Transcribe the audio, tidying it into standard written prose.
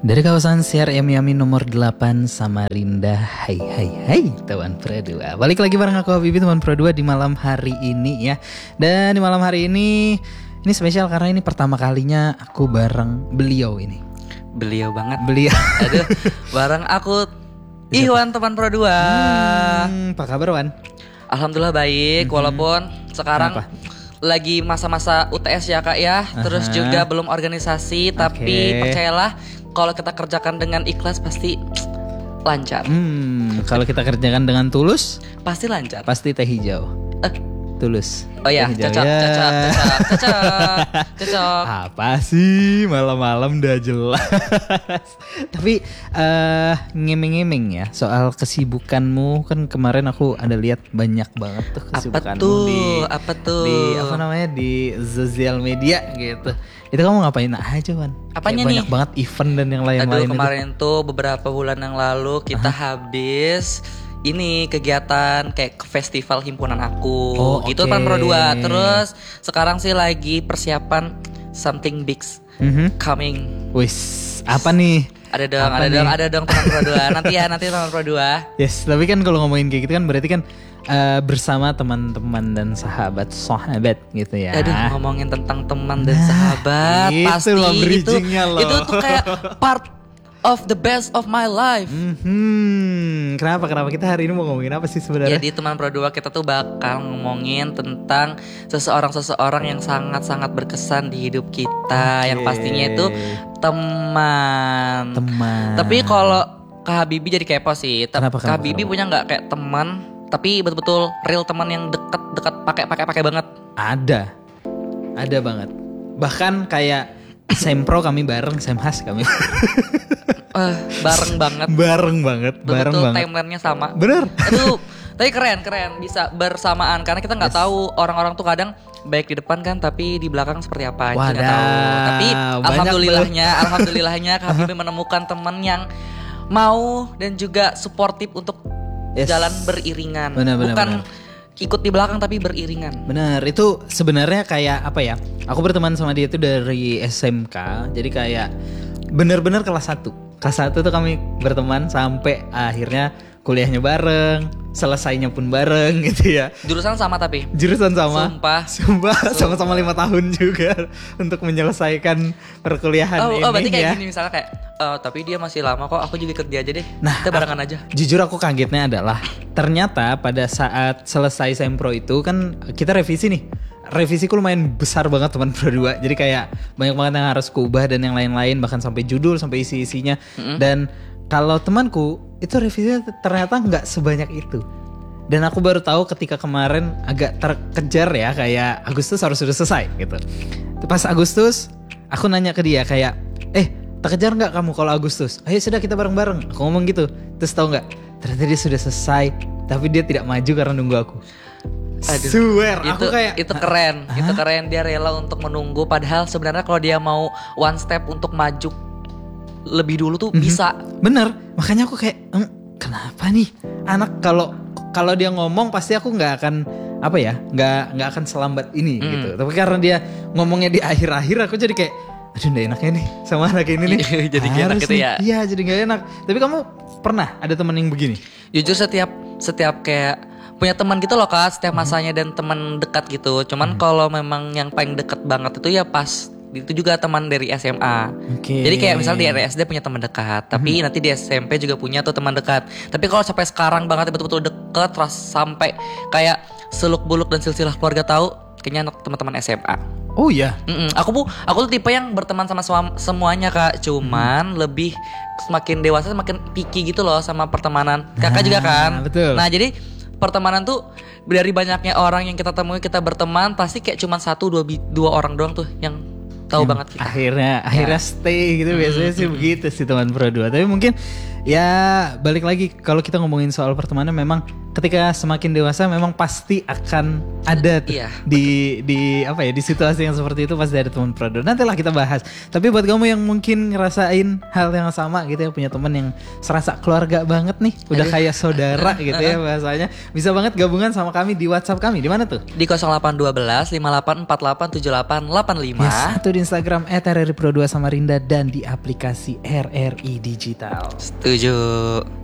Dari kawasan Siar Yami nomor 8 Samarinda. Hai teman Pro 2. Balik lagi bareng aku Habibie teman Pro 2 di malam hari ini ya. Dan di malam hari ini spesial karena ini pertama kalinya aku bareng beliau ini. Beliau banget. Beliau. Aduh, bareng aku Iwan teman Pro 2. Apa kabar Wan? Alhamdulillah baik, walaupun sekarang Kenapa? lagi masa-masa UTS ya Kak ya. Terus juga belum organisasi, tapi percayalah kalau kita kerjakan dengan ikhlas pasti lancar. Kalau kita kerjakan dengan tulus, Pasti lancar. pasti teh hijau. Tulus. Oh ya, Teh hijau. cocok. Apa sih malam-malam udah jelas. Tapi ngemeng-ngemeng ya soal kesibukanmu, kan kemarin aku ada lihat banyak banget tuh kesibukanmu Apa tuh? di apa namanya di sosial media gitu. Itu kamu ngapain aja Wan? Apanya Kayak nih? banyak banget event dan yang lain-lain. Aduh, kemarin tuh beberapa bulan yang lalu kita habis ini kegiatan kayak ke festival himpunan aku. Oh, gitu oke. Pan Pro 2. Terus sekarang sih lagi persiapan something big coming. Wis, apa nih? Ada dong teman Pro 2. Nanti teman Pro 2. Yes, tapi kan kalau ngomongin kayak gitu kan berarti kan bersama teman-teman dan sahabat gitu ya. Aduh, ngomongin tentang teman dan sahabat itu pasti loh bridgingnya loh. itu tuh kayak part of the best of my life. Kenapa kita hari ini mau ngomongin apa sih sebenarnya? Jadi teman Pro 2 kita tuh bakal ngomongin tentang seseorang yang sangat-sangat berkesan di hidup kita. Yang pastinya itu teman. Tapi kalau Kak Habibie jadi kepo sih. Kenapa? Kak Habibie punya nggak kayak teman, tapi betul-betul real teman yang deket pakai banget? Ada banget. Bahkan kayak sempro kami bareng, semhas kami. Bareng banget. bareng banget. Betul, timelinenya sama. Bener. Aduh, tapi keren bisa bersamaan karena kita nggak tahu orang-orang tuh kadang baik di depan kan, tapi di belakang seperti apa kita nggak tahu. Tapi alhamdulillahnya Kak Habibie menemukan teman yang mau dan juga suportif untuk jalan beriringan. Bukan ikut di belakang tapi beriringan. Benar, itu sebenarnya kayak apa ya? Aku berteman sama dia itu dari SMK. Jadi kayak bener-bener kelas 1. Kelas 1 tuh kami berteman sampai akhirnya kuliahnya bareng, selesainya pun bareng gitu ya. Jurusan sama tapi. Jurusan sama. Sumpah. Sama-sama 5 tahun juga untuk menyelesaikan perkuliahan ini. Berarti kayak ya. gini misalnya kayak tapi dia masih lama kok, aku juga ikut dia aja deh. Nah, kita barengan aja. Jujur aku kagetnya adalah ternyata pada saat selesai sempro itu kan kita revisi nih. Revisiku lumayan besar banget teman Pro 2. Jadi kayak banyak banget yang harus kuubah dan yang lain-lain, bahkan sampai judul, sampai isi-isinya. Dan kalau temanku itu revisinya ternyata nggak sebanyak itu. Dan aku baru tahu ketika kemarin agak terkejar ya, kayak Agustus harus sudah selesai gitu. Pas Agustus aku nanya ke dia kayak, terkejar nggak kamu kalau Agustus? Ayo sudah kita bareng-bareng. Aku ngomong gitu. Terus tahu nggak? Ternyata dia sudah selesai, tapi dia tidak maju karena nunggu aku. Swear, aku kayak itu keren. Itu keren, dia rela untuk menunggu. Padahal sebenarnya kalau dia mau one step untuk maju lebih dulu tuh bisa. Bener, makanya aku kayak kenapa nih anak kalau dia ngomong pasti aku nggak akan nggak akan selambat ini gitu. Tapi karena dia ngomongnya di akhir-akhir, aku jadi kayak aduh nggak enaknya nih sama anak ini nih. Jadi gak enak gitu ya. Iya, jadi nggak enak. Tapi kamu pernah ada teman yang begini? Jujur setiap kayak punya teman gitu loh Kak, setiap masanya dan teman dekat gitu. Cuman kalau memang yang paling dekat banget itu ya pas itu juga teman dari SMA. Jadi kayak misalnya di SD punya teman dekat, tapi nanti di SMP juga punya tuh teman dekat. Tapi kalau sampai sekarang banget betul-betul dekat, terus sampai kayak seluk beluk dan silsilah keluarga tahu, kayaknya anak teman-teman SMA. Oh iya. Aku tuh tipe yang berteman sama semuanya Kak. Cuman lebih semakin dewasa semakin picky gitu loh sama pertemanan. Kakak juga kan. Betul. Nah jadi pertemanan tuh dari banyaknya orang yang kita temui, kita berteman pasti kayak cuma 1-2 orang doang tuh yang tahu banget kita. Akhirnya stay gitu biasanya sih begitu sih teman Pro 2. Tapi mungkin Ya balik lagi kalau kita ngomongin soal pertemanan, memang ketika semakin dewasa memang pasti akan ada tuh, Iya, di apa ya, di situasi yang seperti itu pasti ada teman pro. Nantilah kita bahas. Tapi buat kamu yang mungkin ngerasain hal yang sama gitu ya, punya teman yang serasa keluarga banget nih, udah kayak saudara gitu ya bahasanya, bisa banget gabungan sama kami di WhatsApp kami. Di mana tuh? Di 0812 5848 7885. Yes, atau di Instagram @rripro2 Samarinda dan di aplikasi RRI Digital. Setuju.